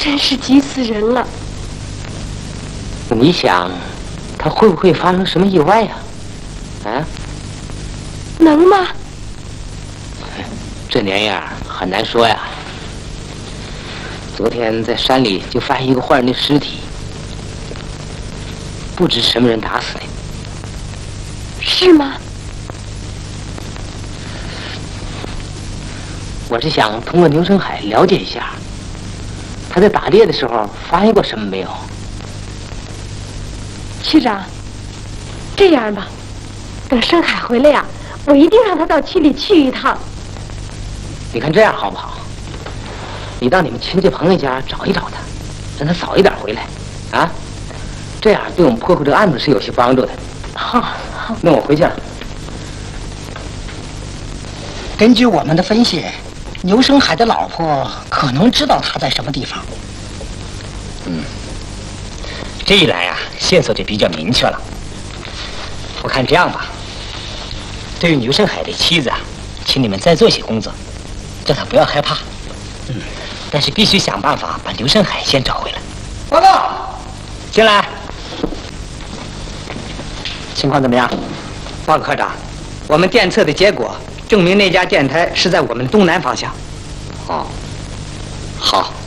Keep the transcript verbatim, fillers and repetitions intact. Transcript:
真是急死人了。 你想，他会不会发生什么意外呀？啊？ 能吗？ 这年样很难说呀。昨天在山里就发现一个坏人的尸体，不知什么人打死的。 是吗？ 我是想通过牛生海了解一下，他在打猎的时候发现过什么没有？ 区长，这样吧，等盛海回来呀，我一定让他到区里去一趟。 你看这样好不好？你到你们亲戚朋友家找一找他，让他早一点回来，啊，这样对我们破获这个案子是有些帮助的。 好，好。 那我回去了。 根据我们的分析，牛生海的老婆可能知道他在什么地方。 嗯，这一来呀、啊，线索就比较明确了。我看这样吧，对于牛生海的妻子啊，请你们再做些工作，叫他不要害怕。嗯，但是必须想办法把牛生海先找回来。 报告， 进来。 情况怎么样？ 报告科长，我们电测的结果证明那家电台是在我们东南方向。 哦，好。